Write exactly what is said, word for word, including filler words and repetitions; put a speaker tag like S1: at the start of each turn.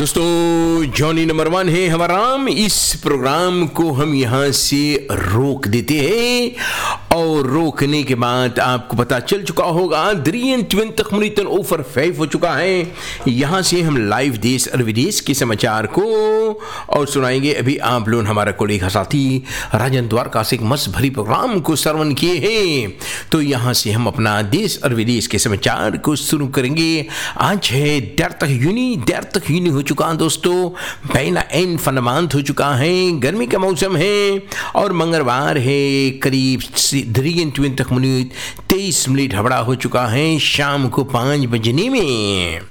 S1: दोस्तों Johnny number one है हमारा। इस प्रोग्राम को हम यहाँ से रोक देते हैं और रोकने के बाद आपको पता चल चुका होगा drieëntwintig minuten over vijf हो चुका है। यहाँ से हम लाइव देश और विदेश के समाचार को और सुनाएंगे। अभी आप लोग हमारा कोलीग साथी राजन द्वारका से एक मस्त भरी प्रोग्राम को श्रवण किए हैं, तो यहाँ से हम अपना देश और विदेश के समाचार को शुरू करेंगे। आज है dertig जून, dertig जून हो चुका है दोस्तों, पहला एन फनमांत हो चुका है, गर्मी का मौसम है और मंगलवार है। करीब drieëntwintig मिनट तेईस मिनट हवड़ा हो चुका है शाम को पाँच बजने में।